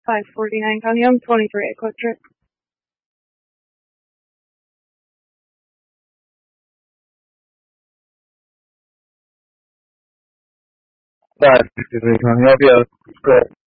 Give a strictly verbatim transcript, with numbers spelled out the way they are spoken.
five forty-nine County Home, twenty-three at Quick Trip. five sixty-three County, help you out. Go ahead.